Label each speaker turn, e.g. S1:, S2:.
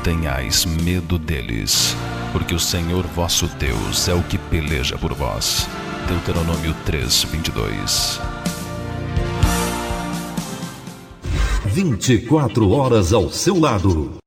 S1: tenhais medo deles, porque o Senhor vosso Deus é o que peleja por vós. Deuteronômio 3:22.
S2: 24 horas ao seu lado.